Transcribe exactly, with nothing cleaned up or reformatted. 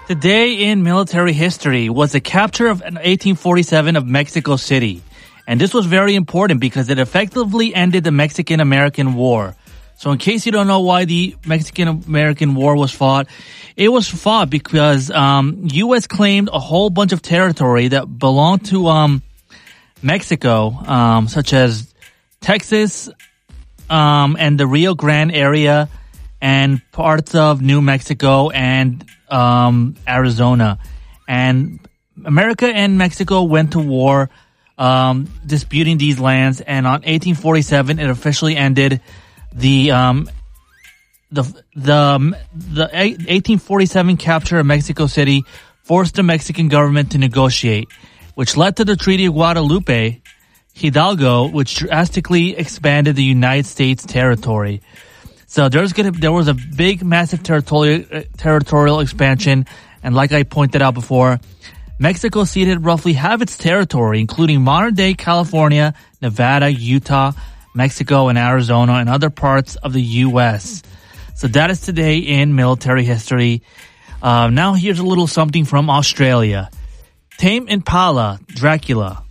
Today in military history was the capture of eighteen forty-seven of Mexico City. And this was very important because it effectively ended the Mexican-American War. So in case you don't know why the Mexican-American War was fought, it was fought because um, U S claimed a whole bunch of territory that belonged to um, Mexico, um, such as Texas um, and the Rio Grande area and parts of New Mexico and um, Arizona. And America and Mexico went to war um, disputing these lands. And on eighteen forty-seven, it officially ended the um, the the the eighteen forty-seven capture of Mexico City forced the Mexican government to negotiate, which led to the Treaty of Guadalupe Hidalgo, which drastically expanded the United States territory. So there's gonna there was a big, massive territorial territorial expansion, and like I pointed out before, Mexico ceded roughly half its territory, including modern-day California, Nevada, Utah, Mexico, and Arizona, and other parts of the U S. So that is today in military history. Uh, now here's a little something from Australia. Tame Impala, Dracula.